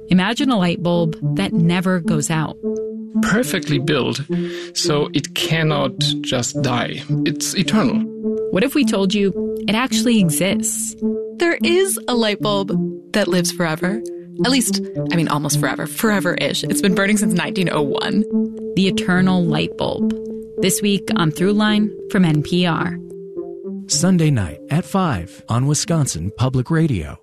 Imagine a light bulb that never goes out. Perfectly built, so it cannot just die. It's eternal. What if we told you it actually exists? There is a light bulb that lives forever. At least, almost forever. Forever-ish. It's been burning since 1901. The eternal light bulb. This week on Throughline from NPR. Sunday night at 5 on Wisconsin Public Radio.